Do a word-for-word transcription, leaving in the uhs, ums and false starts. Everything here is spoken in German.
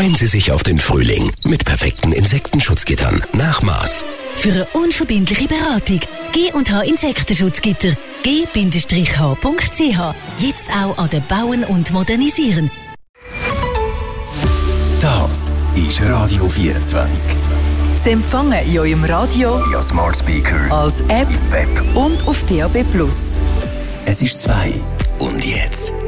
Freuen Sie sich auf den Frühling mit perfekten Insektenschutzgittern nach Maß. Für eine unverbindliche Beratung G und H Insektenschutzgitter. g Bindestrich h punkt c h. Jetzt auch an den Bauen und Modernisieren. Das ist Radio vierundzwanzig. Sie empfangen in eurem Radio, via Smart Speaker, als App im Web und auf D A B plus. Es ist zwei. Und jetzt